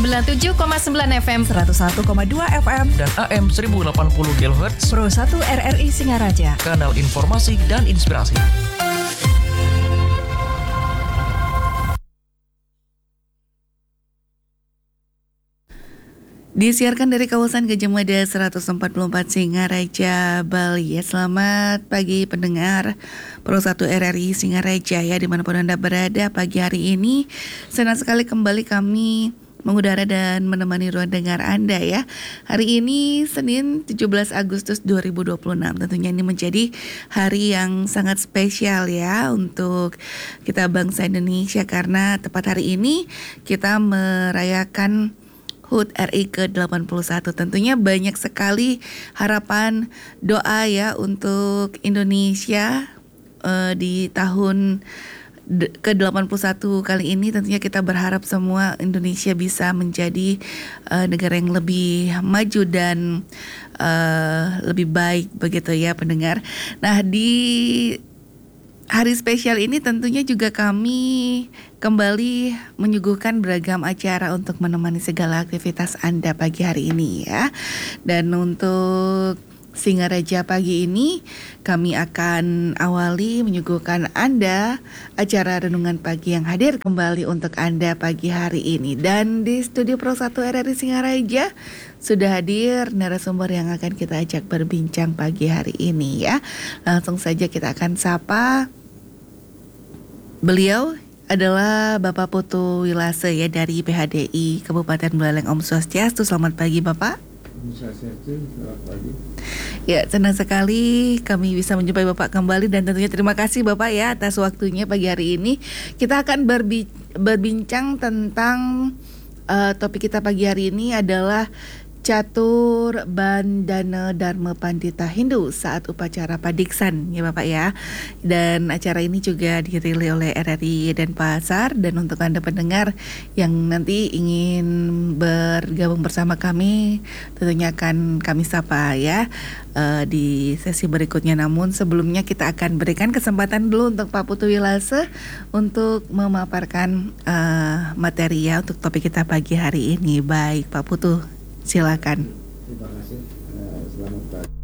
97,9 FM, 101,2 FM, dan AM 1080 kHz. Pro 1 RRI Singaraja. Kanal informasi dan inspirasi. Disiarkan dari kawasan Gajah Mada 144 Singaraja, Bali. Selamat pagi pendengar Pro 1 RRI Singaraja ya, dimanapun Anda berada pagi hari ini. Senang sekali kembali kami mengudara dan menemani ruang dengar Anda ya. Hari ini Senin 17 Agustus 2026. Tentunya ini menjadi hari yang sangat spesial ya untuk kita bangsa Indonesia, karena tepat hari ini kita merayakan HUT RI ke-81. Tentunya banyak sekali harapan doa ya untuk Indonesia di tahun ke-81 kali ini. Tentunya kita berharap semua Indonesia bisa menjadi negara yang lebih maju dan lebih baik begitu ya pendengar. Nah, di hari spesial ini tentunya juga kami kembali menyuguhkan beragam acara untuk menemani segala aktivitas Anda pagi hari ini ya. Dan untuk Singaraja pagi ini kami akan awali menyuguhkan Anda acara renungan pagi yang hadir kembali untuk Anda pagi hari ini. Dan di studio Pro 1 RRI Singaraja sudah hadir narasumber yang akan kita ajak berbincang pagi hari ini ya. Langsung saja kita akan sapa. Beliau adalah Bapak Putu Wilase ya, dari PHDI Kabupaten Buleleng. Om Swastiastu, selamat pagi Bapak. Om Swastiastu, selamat pagi. Ya, senang sekali kami bisa menjumpai Bapak kembali, dan tentunya terima kasih Bapak ya atas waktunya pagi hari ini. Kita akan berbincang tentang topik kita pagi hari ini adalah Catur Bandana Dharma Pandita Hindu saat upacara Padiksan ya Bapak ya. Dan acara ini juga dirilis oleh RRI Denpasar. Dan untuk Anda pendengar yang nanti ingin bergabung bersama kami, tentunya akan kami sapa ya di sesi berikutnya. Namun sebelumnya kita akan berikan kesempatan dulu untuk Pak Putu Wilase untuk memaparkan materi ya untuk topik kita pagi hari ini. Baik Pak Putu, silakan. Terima kasih. Selamat pagi.